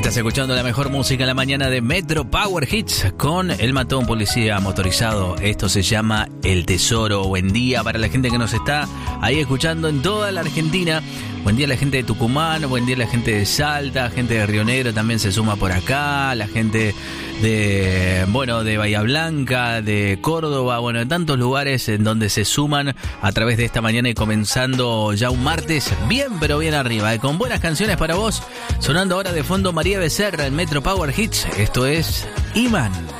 Estás escuchando la mejor música en la mañana de Metro Power Hits con El Matón Policía Motorizado. Esto se llama El Tesoro. Buen día para la gente que nos está ahí escuchando en toda la Argentina. Buen día a la gente de Tucumán, buen día a la gente de Salta, gente de Río Negro también se suma por acá, la gente de Bahía Blanca, de Córdoba, de tantos lugares en donde se suman a través de esta mañana y comenzando ya un martes bien pero bien arriba, con buenas canciones para vos, sonando ahora de fondo María Becerra en Metro Power Hits. Esto es Imán.